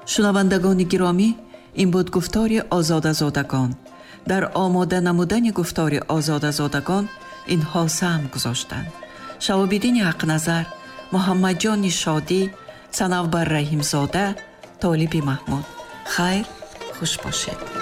шунавандагони гиромӣ, ин буд гуфтори озодазодагон. дар омода намудани гуфтори озодазодагон инҳо саҳм гузоштанд. шаҳобиддини ҳақназар, муҳаммадҷони шодӣ, санавбар раҳимзода, толиби маҳмуд. хайр, хуш бошед.